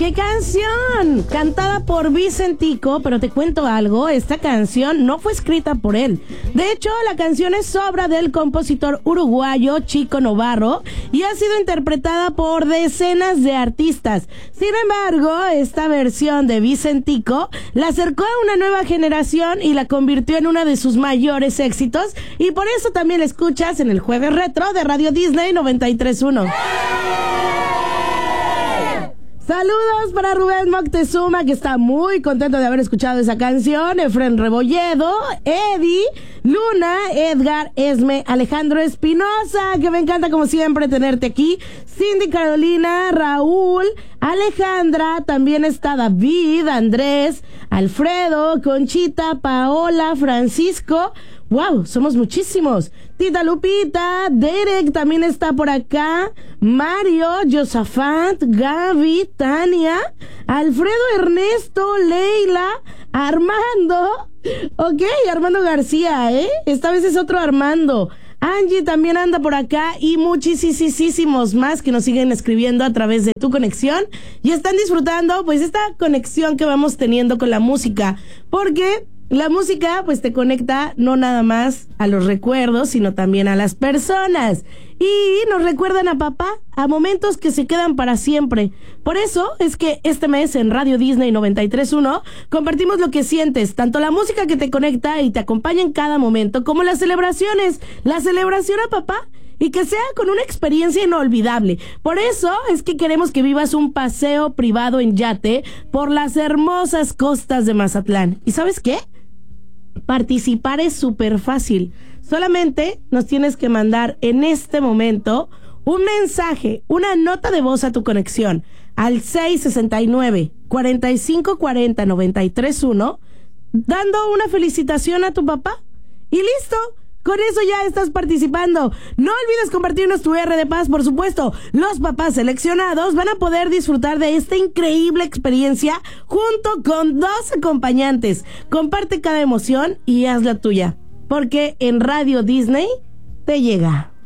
¡Qué canción! Cantada por Vicentico, pero te cuento algo, esta canción no fue escrita por él. De hecho, la canción es obra del compositor uruguayo Chico Novarro y ha sido interpretada por decenas de artistas. Sin embargo, esta versión de Vicentico la acercó a una nueva generación y la convirtió en uno de sus mayores éxitos, y por eso también la escuchas en el Jueves Retro de Radio Disney 93.1. Saludos para Rubén Moctezuma, que está muy contento de haber escuchado esa canción. Efren Rebolledo, Eddie, Luna, Edgar, Esme, Alejandro Espinosa, que me encanta como siempre tenerte aquí. Cindy Carolina, Raúl, Alejandra, también está David, Andrés, Alfredo, Conchita, Paola, Francisco. ¡Wow! Somos muchísimos. Tita Lupita, Derek también está por acá. Mario, Josafat, Gaby, Tania, Alfredo Ernesto, Leila, Armando. Ok, Armando García, Esta vez es otro Armando. Angie también anda por acá y muchísimos más que nos siguen escribiendo a través de tu conexión y están disfrutando pues esta conexión que vamos teniendo con la música, porque la música pues te conecta no nada más a los recuerdos, sino también a las personas. Y nos recuerdan a papá, a momentos que se quedan para siempre. Por eso es que este mes en Radio Disney 93.1 compartimos lo que sientes, tanto la música que te conecta y te acompaña en cada momento, como las celebraciones, la celebración a papá, y que sea con una experiencia inolvidable. Por eso es que queremos que vivas un paseo privado en yate por las hermosas costas de Mazatlán. ¿Y sabes qué? Participar es súper fácil. Solamente nos tienes que mandar en este momento un mensaje, una nota de voz a tu conexión al 669-4540-931, dando una felicitación a tu papá. Y listo. Con eso ya estás participando. No olvides compartirnos tu R de paz, por supuesto. Los papás seleccionados van a poder disfrutar de esta increíble experiencia junto con 2 acompañantes. Comparte cada emoción y haz la tuya, porque en Radio Disney te llega.